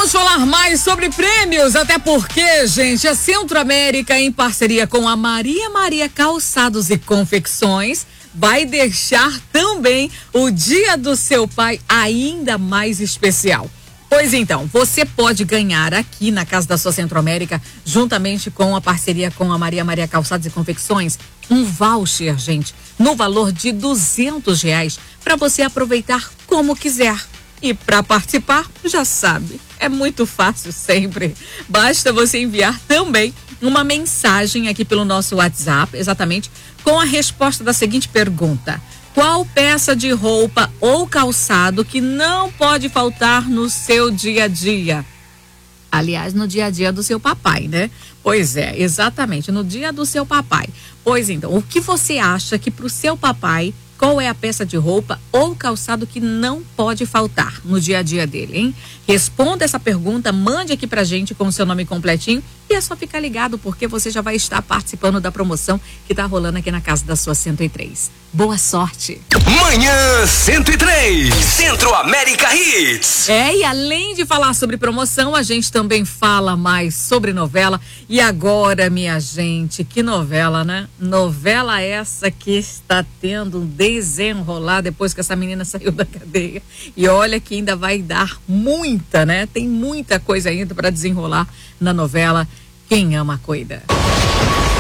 Vamos falar mais sobre prêmios, até porque, gente, a Centro-América, em parceria com a Maria Calçados e Confecções, vai deixar também o Dia do Seu Pai ainda mais especial. Pois então, você pode ganhar aqui na casa da sua Centro-América, juntamente com a parceria com a Maria Calçados e Confecções, um voucher, gente, no valor de R$200 para você aproveitar como quiser. E para participar, já sabe, é muito fácil sempre. Basta você enviar também uma mensagem aqui pelo nosso WhatsApp, exatamente, com a resposta da seguinte pergunta: qual peça de roupa ou calçado que não pode faltar no seu dia a dia? Aliás, no dia a dia do seu papai, né? Pois é, exatamente, no dia do seu papai. Pois então, o que você acha que para o seu papai, qual é a peça de roupa ou calçado que não pode faltar no dia a dia dele, hein? Responda essa pergunta, mande aqui pra gente com o seu nome completinho e é só ficar ligado porque você já vai estar participando da promoção que tá rolando aqui na casa da sua 103. Boa sorte! Manhã 103, Centro-América Hits. E além de falar sobre promoção, a gente também fala mais sobre novela. E agora, minha gente, que novela, né? Novela essa que está tendo um desenrolar depois que essa menina saiu da cadeia. E olha que ainda vai dar muita, né? Tem muita coisa ainda para desenrolar na novela Quem Ama Cuida.